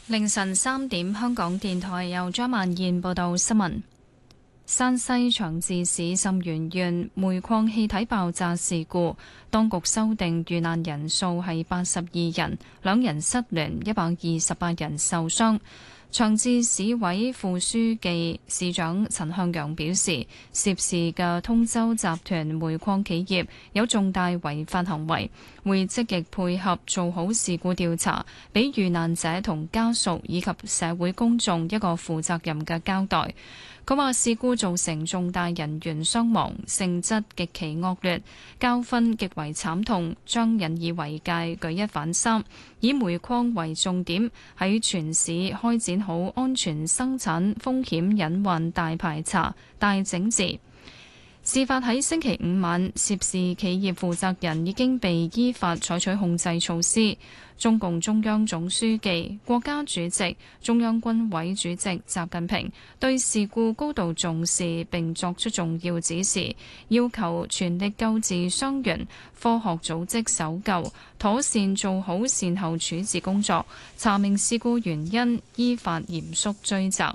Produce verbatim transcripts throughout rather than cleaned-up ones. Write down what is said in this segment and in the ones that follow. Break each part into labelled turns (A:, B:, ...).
A: 凌晨三點，香港電台由張曼燕報道新聞。山西長治市沁源縣煤礦氣體爆炸事故，當局修訂遇難人數係八十二人，兩人失聯，一百二十八人受傷。長治市委副書記、市長陳向陽表示，涉事嘅通州集團煤礦企業有重大違法行為，會積極配合做好事故調查，俾遇難者同家屬以及社會公眾一個負責任嘅交代。佢話事故造成重大人員傷亡，性質極其惡劣，教訓極為慘痛，將引以為戒，舉一反三，以煤礦為重點，喺全市開展好安全生產風險隱患大排查、大整治。事發喺星期五晚，涉事企業負責人已經被依法採取控制措施。中共中央總書記、國家主席、中央軍委主席習近平對事故高度重視並作出重要指示，要求全力救治傷員，科學組織搜救，妥善做好善後處置工作，查明事故原因，依法嚴肅追責。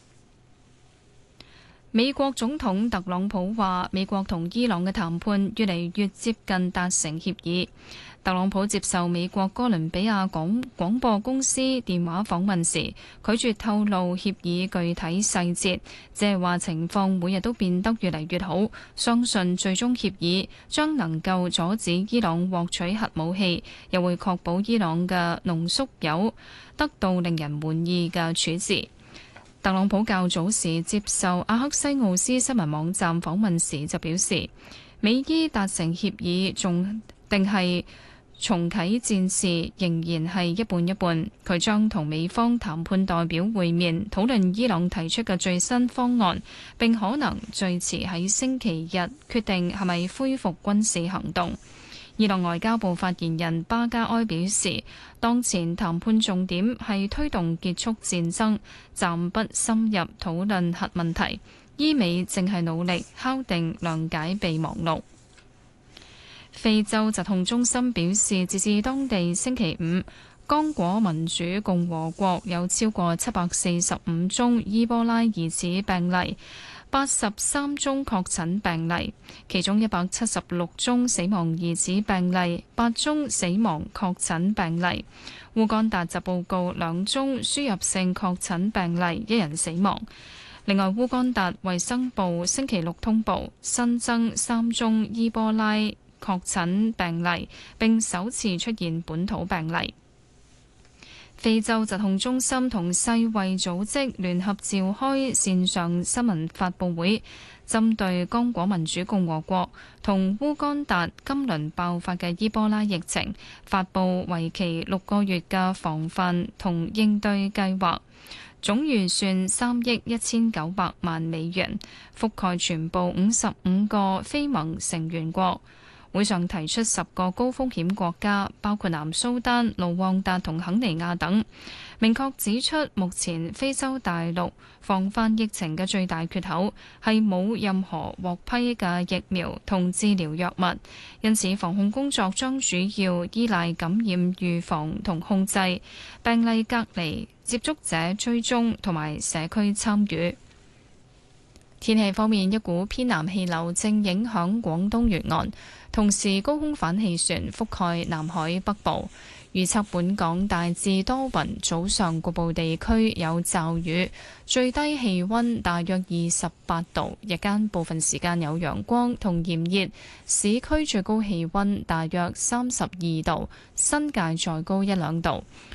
A: 美國總統特朗普話：美國同伊朗嘅談判越嚟越接近達成協議。特朗普接受美國哥倫比亞廣廣播公司電話訪問時，拒絕透露協議具體細節，只係話情況每日都變得越嚟越好，相信最終協議將能夠阻止伊朗獲取核武器，又會確保伊朗嘅濃縮鈾得到令人滿意嘅處置。特朗普較早時接受阿克西奧斯新聞網站訪問時就表示，美伊達成協議仲定係重啟戰事，仍然係一半一半。佢將同美方談判代表會面，討論伊朗提出嘅最新方案，並可能最遲喺星期日決定係咪恢復軍事行動。伊朗外交部發言人巴加埃表示，當前談判重點係推動結束戰爭，暫不深入討論核問題。伊美正係努力敲定諒解備忘錄。非洲疾控中心表示，截至當地星期五，剛果民主共和國有超過七百四十五宗伊波拉疑似病例，八十三宗確診病例，其中一百七十六宗死亡疑似病例，八宗死亡確診病例。烏干達就報告兩宗輸入性確診病例，一人死亡。另外，烏干達衛生部星期六通報新增三宗伊波拉確診病例，並首次出現本土病例。非洲疾控中心同世衛組織聯合召開線上新聞發佈會，針對剛果民主共和國同烏干達今輪爆發嘅伊波拉疫情，發佈為期六個月嘅防範同應對計劃，總預算三億一千九百萬美元，覆蓋全部五十五個非盟成員國。會上提出十個高風險國家，包括南蘇丹、盧旺達同肯尼亞等，明確指出目前非洲大陸防範疫情嘅最大缺口係冇任何獲批嘅疫苗同治療藥物，因此防控工作將主要依賴感染預防同控制、病例隔離、接觸者追蹤同埋社區參與。天氣方面，一股偏南氣流正影響廣東沿岸，同時高空反氣旋覆蓋南海北部。預測本港大致多雲，早上局部地區有驟雨，最低氣溫大約二十八度，日間部分時間有陽光同炎熱，市區最高氣溫大約三十二度，新界再高一兩度。